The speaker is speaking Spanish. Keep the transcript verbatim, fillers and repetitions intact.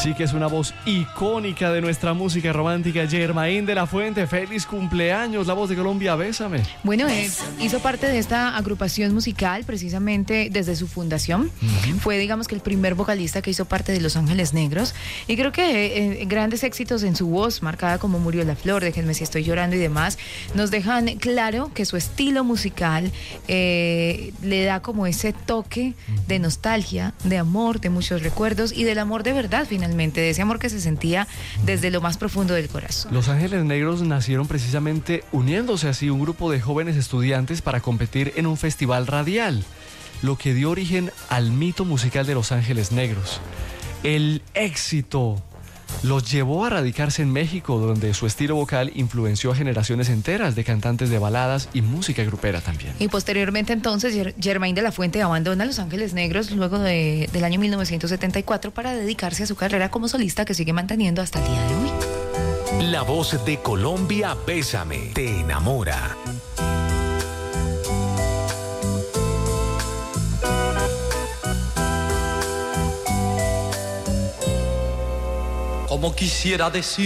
Sí que es una voz icónica de nuestra música romántica, Germain de la Fuente. Feliz cumpleaños, la voz de Colombia, bésame. Bueno, eh, hizo parte de esta agrupación musical precisamente desde su fundación. Uh-huh. Fue, digamos, que el primer vocalista que hizo parte de Los Ángeles Negros. Y creo que eh, grandes éxitos en su voz, marcada como Murió la Flor, Déjenme si estoy llorando y demás, nos dejan claro que su estilo musical eh, le da como ese toque de nostalgia, de amor, de muchos recuerdos y del amor de verdad, finalmente, de ese amor que se sentía desde lo más profundo del corazón. Los Ángeles Negros nacieron precisamente uniéndose así un grupo de jóvenes estudiantes para competir en un festival radial, lo que dio origen al mito musical de Los Ángeles Negros. El éxito los llevó a radicarse en México, donde su estilo vocal influenció a generaciones enteras de cantantes de baladas y música grupera también. Y posteriormente entonces Germain de la Fuente abandona Los Ángeles Negros luego de, del año mil novecientos setenta y cuatro para dedicarse a su carrera como solista, que sigue manteniendo hasta el día de hoy. La voz de Colombia, bésame, te enamora. Como quisiera decir